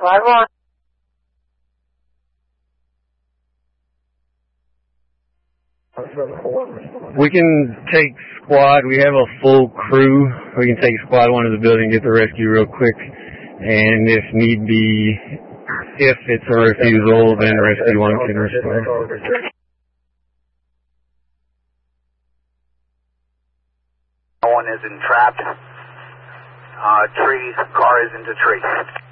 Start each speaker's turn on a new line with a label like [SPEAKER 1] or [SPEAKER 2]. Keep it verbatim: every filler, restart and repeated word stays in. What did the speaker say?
[SPEAKER 1] five one.
[SPEAKER 2] We can take squad. We have a full crew. We can take squad one to the building, get the rescue real quick, and if need be, if it's a refusal, then rescue one can respond.
[SPEAKER 3] One is entrapped. Uh, tree, car is into tree.